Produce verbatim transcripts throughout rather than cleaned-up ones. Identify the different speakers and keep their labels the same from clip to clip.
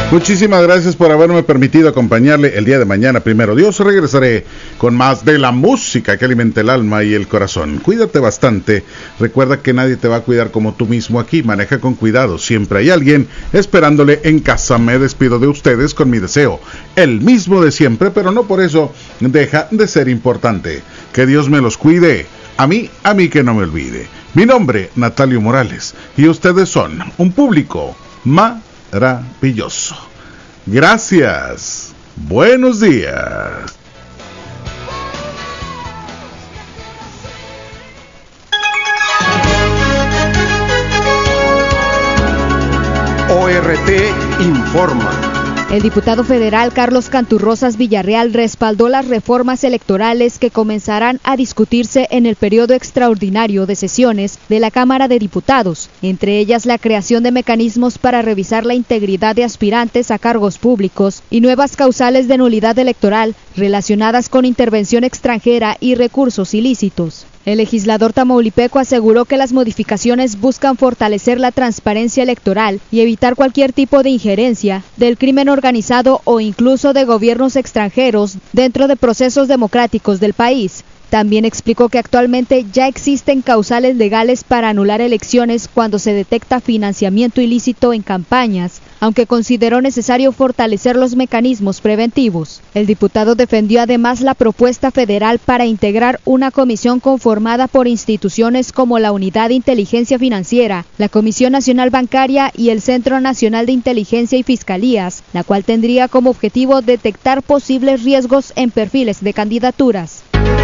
Speaker 1: Muchísimas gracias por haberme permitido acompañarle el día de mañana. Primero Dios, regresaré con más de la música que alimente el alma y el corazón. Cuídate bastante. Recuerda que nadie te va a cuidar como tú mismo aquí. Maneja con cuidado. Siempre hay alguien esperándole en casa. Me despido de ustedes con mi deseo, el mismo de siempre, pero no por eso deja de ser importante. Que Dios me los cuide. A mí, a mí que no me olvide. Mi nombre, Natalio Morales, y ustedes son un público maravilloso. Gracias. Buenos días.
Speaker 2: O R T informa.
Speaker 3: El diputado federal Carlos Canturrosas Villarreal respaldó las reformas electorales que comenzarán a discutirse en el periodo extraordinario de sesiones de la Cámara de Diputados, entre ellas la creación de mecanismos para revisar la integridad de aspirantes a cargos públicos y nuevas causales de nulidad electoral relacionadas con intervención extranjera y recursos ilícitos. El legislador tamaulipeco aseguró que las modificaciones buscan fortalecer la transparencia electoral y evitar cualquier tipo de injerencia del crimen organizado o incluso de gobiernos extranjeros dentro de procesos democráticos del país. También explicó que actualmente ya existen causales legales para anular elecciones cuando se detecta financiamiento ilícito en campañas, aunque consideró necesario fortalecer los mecanismos preventivos. El diputado defendió además la propuesta federal para integrar una comisión conformada por instituciones como la Unidad de Inteligencia Financiera, la Comisión Nacional Bancaria y el Centro Nacional de Inteligencia y Fiscalías, la cual tendría como objetivo detectar posibles riesgos en perfiles de candidaturas.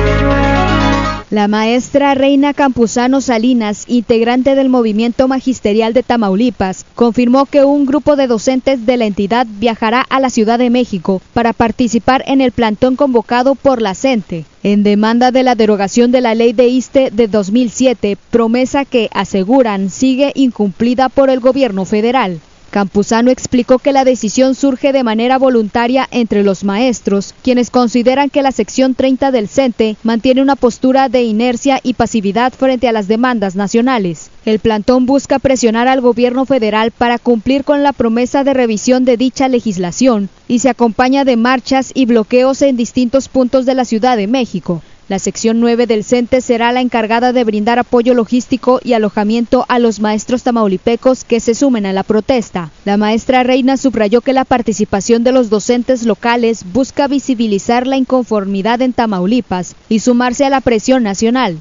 Speaker 3: La maestra Reina Campuzano Salinas, integrante del Movimiento Magisterial de Tamaulipas, confirmó que un grupo de docentes de la entidad viajará a la Ciudad de México para participar en el plantón convocado por la CENTE, en demanda de la derogación de la ley de ISSSTE de dos mil siete, promesa que, aseguran, sigue incumplida por el gobierno federal. Campuzano explicó que la decisión surge de manera voluntaria entre los maestros, quienes consideran que la sección treinta del CENTE mantiene una postura de inercia y pasividad frente a las demandas nacionales. El plantón busca presionar al gobierno federal para cumplir con la promesa de revisión de dicha legislación y se acompaña de marchas y bloqueos en distintos puntos de la Ciudad de México. La sección nueve del CENTE será la encargada de brindar apoyo logístico y alojamiento a los maestros tamaulipecos que se sumen a la protesta. La maestra Reina subrayó que la participación de los docentes locales busca visibilizar la inconformidad en Tamaulipas y sumarse a la presión nacional.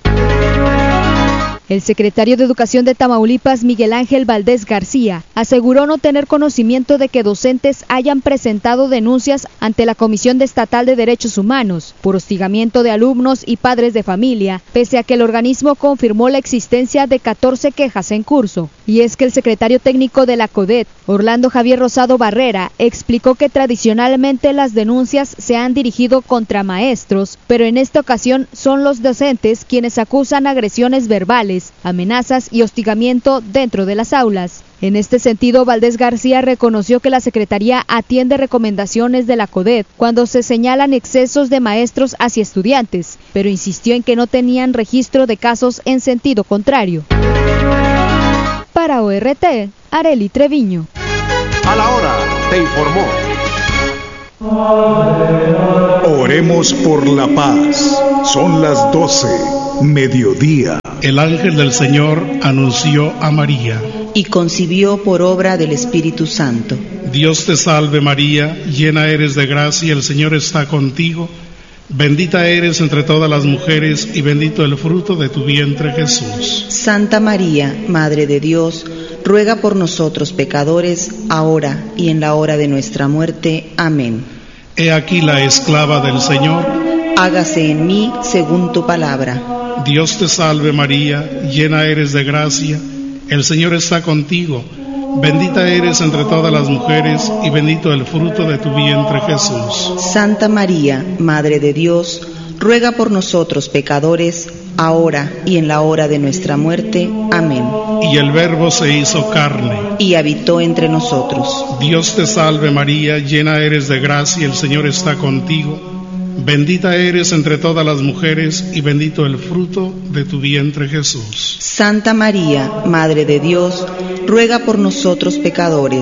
Speaker 3: El secretario de Educación de Tamaulipas, Miguel Ángel Valdés García, aseguró no tener conocimiento de que docentes hayan presentado denuncias ante la Comisión Estatal de Derechos Humanos por hostigamiento de alumnos y padres de familia, pese a que el organismo confirmó la existencia de catorce quejas en curso. Y es que el secretario técnico de la CODET, Orlando Javier Rosado Barrera, explicó que tradicionalmente las denuncias se han dirigido contra maestros, pero en esta ocasión son los docentes quienes acusan agresiones verbales, amenazas y hostigamiento dentro de las aulas. En este sentido, Valdés García reconoció que la Secretaría atiende recomendaciones de la CODET cuando se señalan excesos de maestros hacia estudiantes, pero insistió en que no tenían registro de casos en sentido contrario. Para O R T, Arely Treviño.
Speaker 2: A la hora, te informó.
Speaker 4: Oremos por la paz. Son las doce, mediodía.
Speaker 5: El ángel del Señor anunció a María.
Speaker 6: Y concibió por obra del Espíritu Santo.
Speaker 5: Dios te salve María, llena eres de gracia, el Señor está contigo. Bendita eres entre todas las mujeres y bendito el fruto de tu vientre Jesús.
Speaker 6: Santa María, Madre de Dios, ruega por nosotros pecadores, ahora y en la hora de nuestra muerte. Amén.
Speaker 5: He aquí la esclava del Señor.
Speaker 6: Hágase en mí según tu palabra.
Speaker 5: Dios te salve María, llena eres de gracia, el Señor está contigo. Bendita eres entre todas las mujeres y bendito el fruto de tu vientre Jesús.
Speaker 6: Santa María, Madre de Dios, ruega por nosotros pecadores, ahora y en la hora de nuestra muerte. Amén.
Speaker 5: Y el Verbo se hizo carne
Speaker 6: y habitó entre nosotros.
Speaker 5: Dios te salve María, llena eres de gracia, el Señor está contigo. Bendita eres entre todas las mujeres y bendito el fruto de tu vientre Jesús.
Speaker 6: Santa María, Madre de Dios, ruega por nosotros pecadores,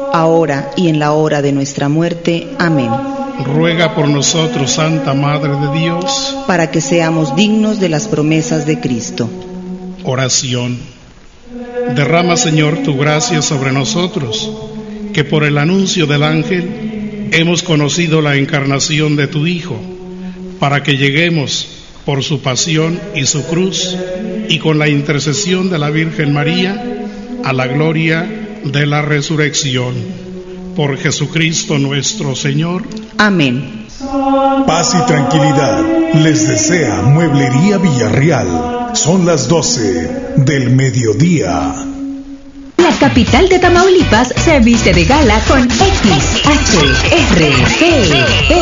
Speaker 6: ahora y en la hora de nuestra muerte. Amén.
Speaker 5: Ruega por nosotros, Santa Madre de Dios,
Speaker 6: para que seamos dignos de las promesas de Cristo.
Speaker 5: Oración. Derrama, Señor, tu gracia sobre nosotros, que por el anuncio del ángel hemos conocido la encarnación de tu Hijo, para que lleguemos por su pasión y su cruz, y con la intercesión de la Virgen María, a la gloria de la resurrección. Por Jesucristo nuestro Señor.
Speaker 6: Amén.
Speaker 4: Paz y tranquilidad les desea Mueblería Villarreal. Son las doce del mediodía.
Speaker 7: La capital de Tamaulipas se viste de gala con X H R T P.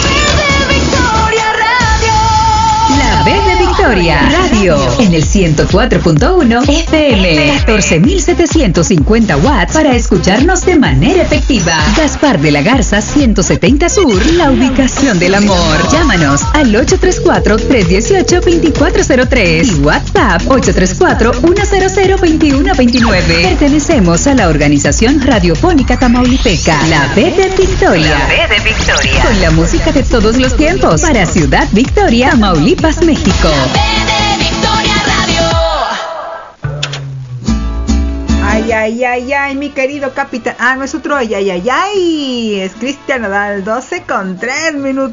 Speaker 7: La B de Victoria Radio en el ciento cuatro punto uno F M, catorce mil setecientos cincuenta watts para escucharnos de manera efectiva. Gaspar de la Garza ciento setenta Sur, la ubicación del amor. Llámanos al ocho tres cuatro, tres uno ocho, dos cuatro cero tres y WhatsApp ocho tres cuatro, uno cero cero, dos uno dos nueve. Pertenecemos a la organización radiofónica tamaulipeca, la B de Victoria. La B de Victoria. Con la música de todos los tiempos para Ciudad Victoria, Tamaulipas, México.
Speaker 8: Ay, ay, ay, ay, mi querido capitán. Ah, no es otro ay, ay, ay, ay. Es Cristian Nodal, doce con tres minutos.